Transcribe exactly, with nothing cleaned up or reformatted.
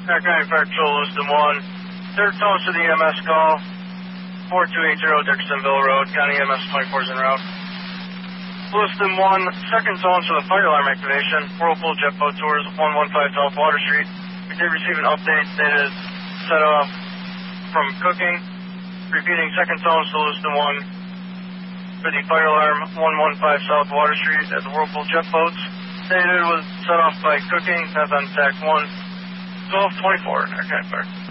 County Fire Patrol, Lewiston one. Third tone to the E M S call. four two eight zero Dickersonville Road, County E M S twenty-four is en route. Lewiston one, second tone to the fire alarm activation. Whirlpool Jet Boat Tours, one one five South Water Street. We did receive an update stated set off from cooking. Repeating second tone to Lewiston one for the fire alarm, one one five South Water Street at the Whirlpool Jet Boats. Stated was set off by cooking. That's on T A C one twelve twenty-four. Okay, fire.